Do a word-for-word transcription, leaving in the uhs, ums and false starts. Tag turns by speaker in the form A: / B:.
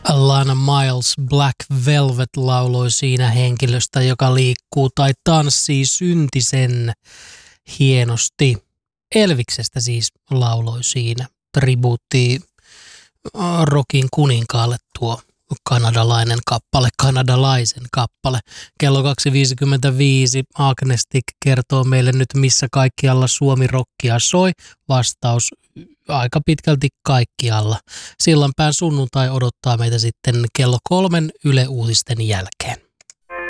A: Alana Miles Black Velvet lauloi siinä henkilöstä, joka liikkuu tai tanssii syntisen hienosti. Elviksestä siis lauloi siinä. Tribuutti rockin kuninkaalle tuo kanadalainen kappale, kanadalaisen kappale. Kello kaksi viisikymmentäviisi Agnestik kertoo meille nyt, missä kaikkialla Suomi-rockia soi. Vastaus aika pitkälti kaikkialla. Sillanpään sunnuntai odottaa meitä sitten kello kolmen Yle Uutisten jälkeen.